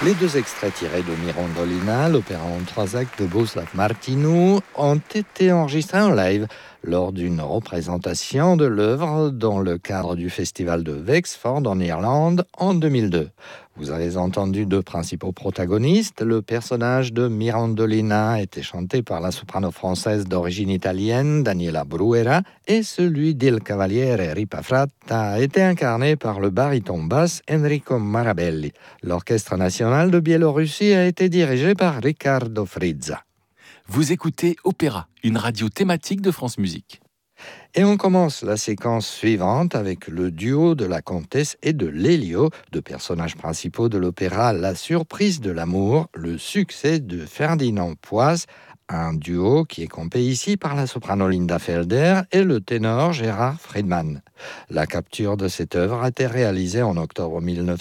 Les deux extraits tirés de Mirandolina, l'opéra en 3 actes de Bohuslav Martinu, ont été enregistrés en live lors d'une représentation de l'œuvre dans le cadre du festival de Wexford en Irlande en 2002. Vous avez entendu deux principaux protagonistes. Le personnage de Mirandolina était chanté par la soprano française d'origine italienne Daniela Bruera et celui d'Il Cavaliere Ripafratta a été incarné par le baryton basse Enrico Marabelli. L'Orchestre national de Biélorussie a été dirigé par Riccardo Frizza. Vous écoutez Opéra, une radio thématique de France Musique. Et on commence la séquence suivante avec le duo de la comtesse et de Lelio, deux personnages principaux de l'opéra La surprise de l'amour, le succès de Ferdinand Poise, un duo qui est compé ici par la soprano Linda Felder et le ténor Gérard Friedman. La capture de cette œuvre a été réalisée en octobre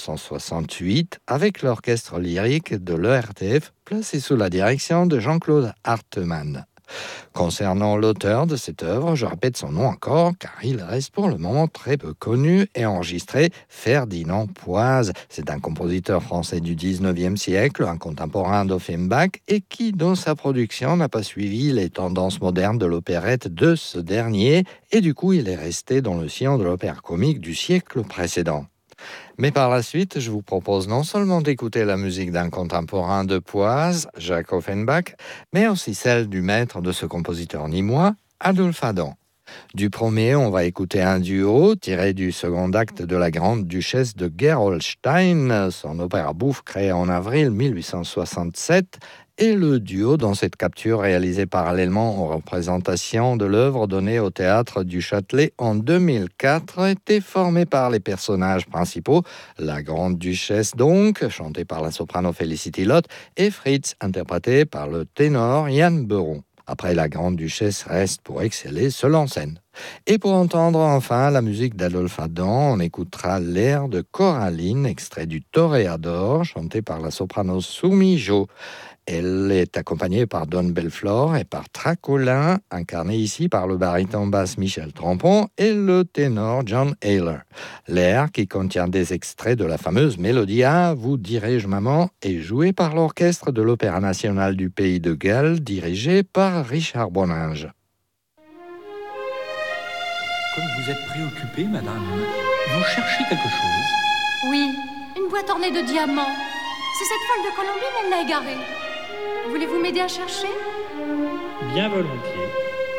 1968 avec l'orchestre lyrique de l'ERTF placé sous la direction de Jean-Claude Hartmann. Concernant l'auteur de cette œuvre, je répète son nom encore, car il reste pour le moment très peu connu et enregistré, Ferdinand Poise. C'est un compositeur français du 19e siècle, un contemporain d'Offenbach, et qui, dans sa production, n'a pas suivi les tendances modernes de l'opérette de ce dernier, et du coup, il est resté dans le sillon de l'opéra comique du siècle précédent. Mais par la suite, je vous propose non seulement d'écouter la musique d'un contemporain de Poise, Jacques Offenbach, mais aussi celle du maître de ce compositeur nîmois, Adolphe Adam. Du premier, on va écouter un duo tiré du second acte de La Grande Duchesse de Gerolstein, son opéra bouffe créé en avril 1867, et le duo dans cette capture réalisée parallèlement aux représentations de l'œuvre donnée au Théâtre du Châtelet en 2004 était formé par les personnages principaux, la Grande Duchesse donc, chantée par la soprano Felicity Lott, et Fritz, interprété par le ténor Yann Beuron. Après, la Grande Duchesse reste pour exceller seule en scène. Et pour entendre enfin la musique d'Adolphe Adam, on écoutera l'air de Coraline, extrait du Toréador, chanté par la soprano Soumi Jo. Elle est accompagnée par Don Belflor et par Tracolin, incarné ici par le baryton basse Michel Trompon et le ténor John Ayler. L'air, qui contient des extraits de la fameuse Mélodia, vous dirai-je maman, est joué par l'orchestre de l'Opéra national du Pays de Galles, dirigé par Richard Boninge. Comme vous êtes préoccupée, madame, vous cherchez quelque chose? Oui, une boîte ornée de diamants. C'est cette folle de Colombine, elle l'a égarée. Voulez-vous m'aider à chercher? Bien volontiers.